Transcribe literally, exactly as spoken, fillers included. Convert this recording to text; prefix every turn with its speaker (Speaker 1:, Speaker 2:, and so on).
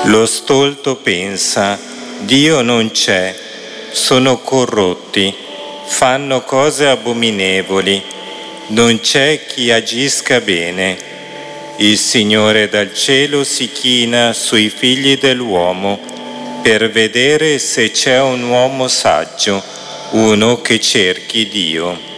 Speaker 1: Lo stolto pensa: Dio non c'è, sono corrotti, fanno cose abominevoli, non c'è chi agisca bene. Il Signore dal cielo si china sui figli dell'uomo per vedere se c'è un uomo saggio, uno che cerchi Dio.